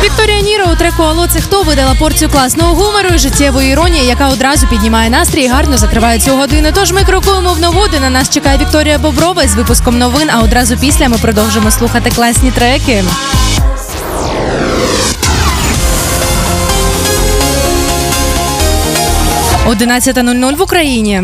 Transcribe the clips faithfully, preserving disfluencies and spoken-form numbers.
Вікторія Ніро у треку «Алло, це хто?» видала порцію класного гумору і життєвої іронії, яка одразу піднімає настрій і гарно закриває цю годину. Тож ми крокуємо в нову, де на нас чекає Вікторія Боброва з випуском новин, а одразу після ми продовжимо слухати класні треки. одинадцята нуль нуль в Україні.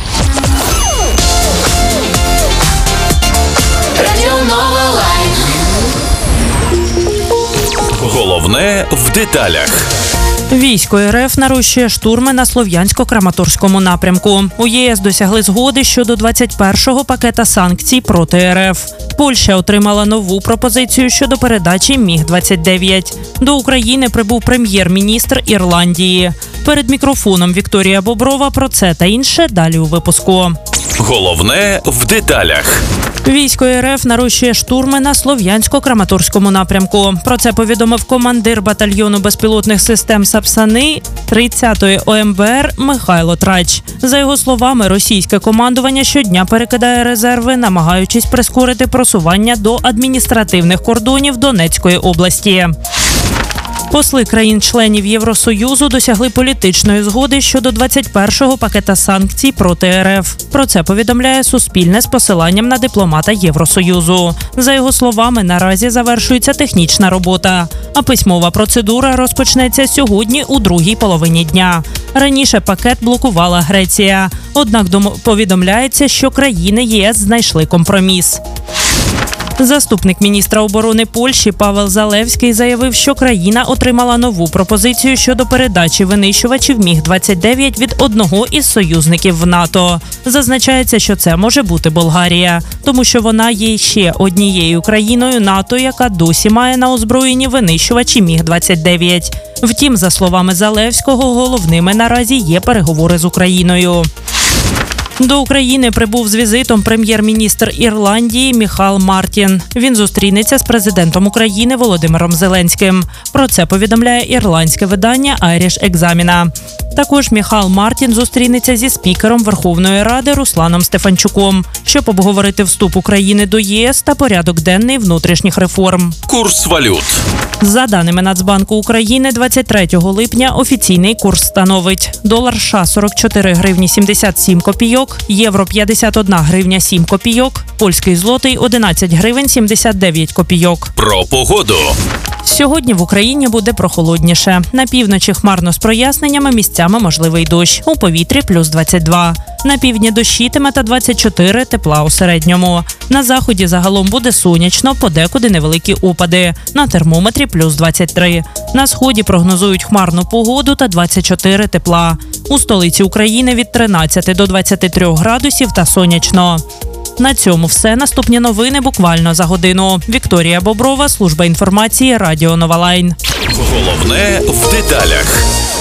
Головне в деталях. Військо РФ нарощує штурми на Слов'янсько-Краматорському напрямку. У ЄС досягли згоди щодо двадцять першого пакета санкцій проти РФ. Польща отримала нову пропозицію щодо передачі Міг двадцять дев'ять. До України прибув прем'єр-міністр Ірландії. Перед мікрофоном Вікторія Боброва про це та інше далі у випуску. Головне в деталях. Військо РФ нарощує штурми на Слов'янсько-Краматорському напрямку. Про це повідомив командир батальйону безпілотних систем Сапсани тридцятої О Ем Бе Ер Михайло Трач. За його словами, російське командування щодня перекидає резерви, намагаючись прискорити просування до адміністративних кордонів Донецької області. Посли країн-членів Євросоюзу досягли політичної згоди щодо двадцять першого пакета санкцій проти РФ. Про це повідомляє Суспільне з посиланням на дипломата Євросоюзу. За його словами, наразі завершується технічна робота, а письмова процедура розпочнеться сьогодні у другій половині дня. Раніше пакет блокувала Греція. Однак повідомляється, що країни ЄС знайшли компроміс. Заступник міністра оборони Польщі Павел Залевський заявив, що країна отримала нову пропозицію щодо передачі винищувачів Міг двадцять дев'ять від одного із союзників в НАТО. Зазначається, що це може бути Болгарія, тому що вона є ще однією країною НАТО, яка досі має на озброєнні винищувачі Міг двадцять дев'ять. Втім, за словами Залевського, головними наразі є переговори з Україною. До України прибув з візитом прем'єр-міністр Ірландії Міхал Мартін. Він зустрінеться з президентом України Володимиром Зеленським. Про це повідомляє ірландське видання Irish Examiner. Також Міхал Мартін зустрінеться зі спікером Верховної Ради Русланом Стефанчуком, щоб обговорити вступ України до ЄС та порядок денний внутрішніх реформ. Курс валют. За даними Нацбанку України, двадцять третього липня офіційний курс становить: долар США сорок чотири гривні сімдесят сім копійок, євро п'ятдесят одна гривня сім копійок, польський злотий одинадцять гривень сімдесят дев'ять копійок. Про погоду. Сьогодні в Україні буде прохолодніше. На півночі хмарно з проясненнями, місцями можливий дощ. У повітрі плюс двадцять два. На півдні дощитиме та двадцять чотири, тепла у середньому. На заході загалом буде сонячно, подекуди невеликі опади. На термометрі плюс двадцять три. На сході прогнозують хмарну погоду та двадцять чотири тепла. У столиці України від тринадцяти до двадцяти трьох градусів та сонячно. На цьому все. Наступні новини буквально за годину. Вікторія Боброва, служба інформації, Радіо Нова Лайн. Головне в деталях.